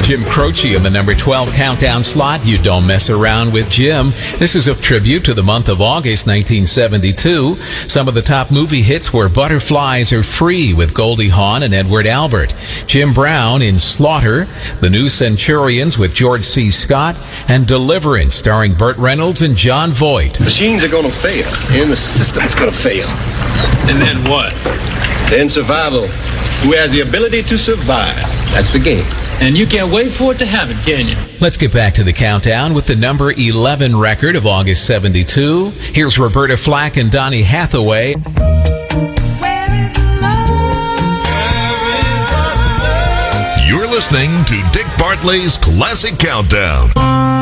Jim Croce in the number 12 countdown slot. You Don't Mess Around with Jim. This is a tribute to the month of August 1972. Some of the top movie hits were Butterflies Are Free with Goldie Hawn and Edward Albert, Jim Brown in Slaughter, The New Centurions with George C. Scott, and Deliverance starring Burt Reynolds and John Voight. Machines are going to fail, and the system's going to fail. And then what? Then survival. Who has the ability to survive? That's the game. And you can't wait for it to happen, can you? Let's get back to the countdown with the number 11 record of August 72. Here's Roberta Flack and Donny Hathaway. You're listening to Dick Bartley's Classic Countdown.